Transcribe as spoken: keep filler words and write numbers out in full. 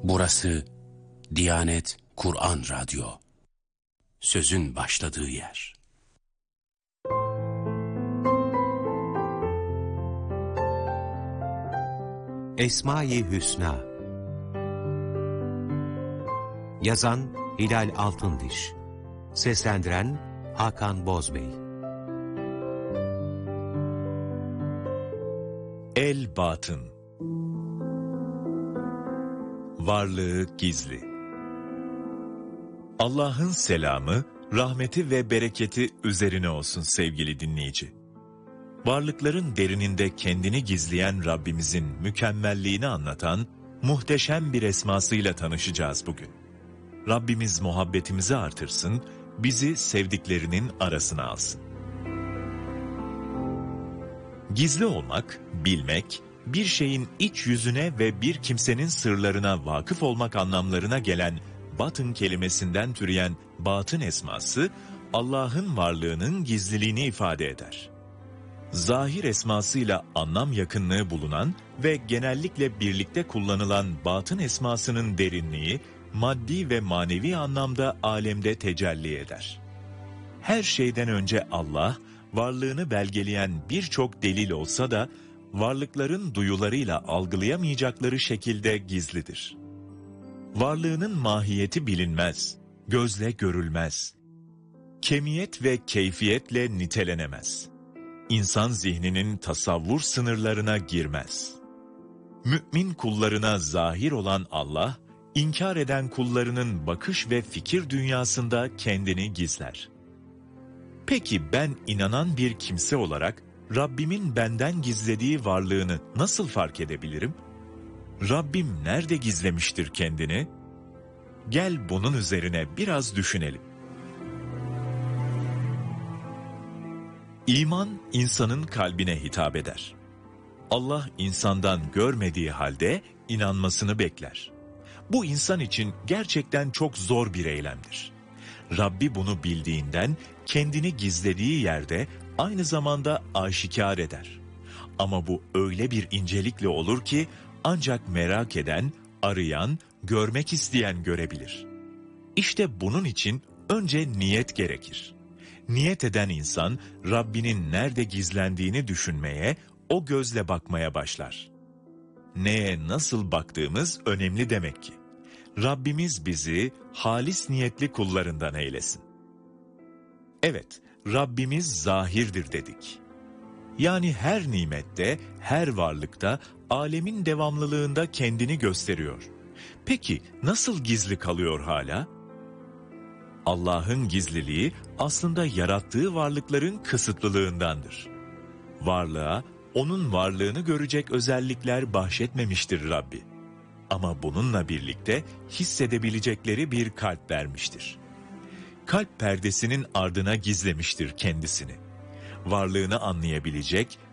Burası Diyanet Kur'an Radyo. Sözün başladığı yer. Esma-i Hüsna. Yazan Hilal Altındiş. Seslendiren Hakan Bozbey. El-Batın. Varlığı gizli. Allah'ın selamı, rahmeti ve bereketi üzerine olsun sevgili dinleyici. Varlıkların derininde kendini gizleyen Rabbimizin mükemmelliğini anlatan muhteşem bir esmasıyla tanışacağız bugün. Rabbimiz muhabbetimizi artırsın, bizi sevdiklerinin arasına alsın. Gizli olmak, bilmek, bir şeyin iç yüzüne ve bir kimsenin sırlarına vakıf olmak anlamlarına gelen batın kelimesinden türeyen batın esması, Allah'ın varlığının gizliliğini ifade eder. Zahir esmasıyla anlam yakınlığı bulunan ve genellikle birlikte kullanılan batın esmasının derinliği, maddi ve manevi anlamda alemde tecelli eder. Her şeyden önce Allah, varlığını belgeleyen birçok delil olsa da, varlıkların duyularıyla algılayamayacakları şekilde gizlidir. Varlığının mahiyeti bilinmez, gözle görülmez. Kemiyet ve keyfiyetle nitelenemez. İnsan zihninin tasavvur sınırlarına girmez. Mümin kullarına zahir olan Allah, inkar eden kullarının bakış ve fikir dünyasında kendini gizler. Peki ben inanan bir kimse olarak, Rabbimin benden gizlediği varlığını nasıl fark edebilirim? Rabbim nerede gizlemiştir kendini? Gel bunun üzerine biraz düşünelim. İman, insanın kalbine hitap eder. Allah insandan görmediği halde inanmasını bekler. Bu insan için gerçekten çok zor bir eylemdir. Rabbi bunu bildiğinden kendini gizlediği yerde aynı zamanda aşikar eder. Ama bu öyle bir incelikle olur ki ancak merak eden, arayan, görmek isteyen görebilir. İşte bunun için önce niyet gerekir. Niyet eden insan Rabbinin nerede gizlendiğini düşünmeye, o gözle bakmaya başlar. Neye nasıl baktığımız önemli demek ki. Rabbimiz bizi halis niyetli kullarından eylesin. Evet, Rabbimiz zahirdir dedik. Yani her nimette, her varlıkta, alemin devamlılığında kendini gösteriyor. Peki nasıl gizli kalıyor hala? Allah'ın gizliliği aslında yarattığı varlıkların kısıtlılığındandır. Varlığa, onun varlığını görecek özellikler bahşetmemiştir Rabbi. Ama bununla birlikte hissedebilecekleri bir kalp vermiştir. Kalp perdesinin ardına gizlemiştir kendisini. Varlığını anlayabilecek,